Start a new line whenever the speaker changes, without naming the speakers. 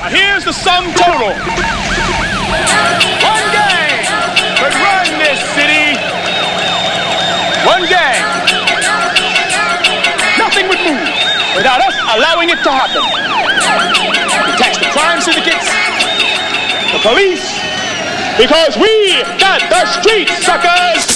Here's the sum total. One gang could run this city. One gang. Nothing would move without us allowing it to happen. We tax the crime syndicates, the police, because we got the streets, suckers!